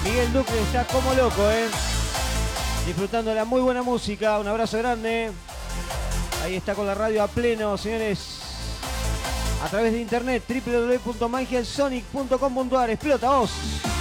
Miguel Duque está como loco, disfrutando de la muy buena música. Un abrazo grande. Ahí está con la radio a pleno, señores. A través de internet, www.magiasonic.com.ar. Explota vos.